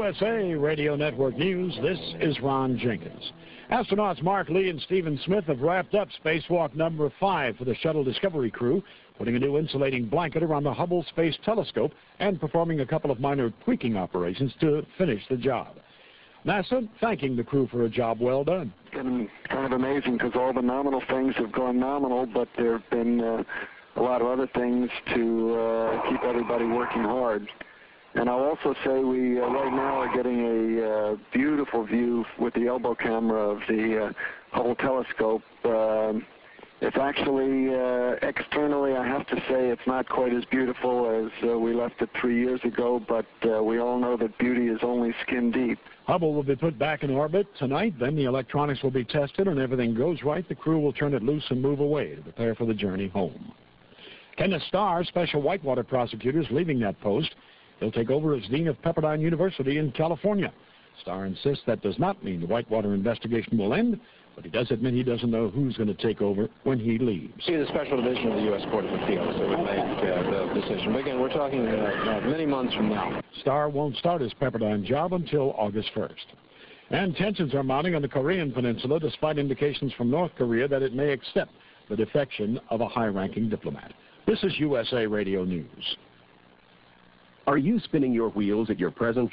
USA Radio Network News, this is Ron Jenkins. Astronauts Mark Lee and Stephen Smith have wrapped up spacewalk number 5 for the Shuttle Discovery crew, putting a new insulating blanket around the Hubble Space Telescope and performing a couple of minor tweaking operations to finish the job. NASA thanking the crew for a job well done. It's been kind of amazing because all the nominal things have gone nominal, but there have been a lot of other things to keep everybody working hard. And I'll also say we right now are getting a beautiful view with the elbow camera of the Hubble telescope. It's actually, externally, I have to say, it's not quite as beautiful as we left it 3 years ago, but we all know that beauty is only skin deep. Hubble will be put back in orbit tonight. Then the electronics will be tested, and everything goes right. The crew will turn it loose and move away to prepare for the journey home. Kenneth Starr, special Whitewater prosecutor, is leaving that post. He'll take over as dean of Pepperdine University in California. Starr insists that does not mean the Whitewater investigation will end, but he does admit he doesn't know who's going to take over when he leaves. See the special division of the U.S. Court of Appeals that would make the decision. But again, we're talking many months from now. Starr won't start his Pepperdine job until August 1st. And tensions are mounting on the Korean Peninsula despite indications from North Korea that it may accept the defection of a high-ranking diplomat. This is USA Radio News. Are you spinning your wheels at your present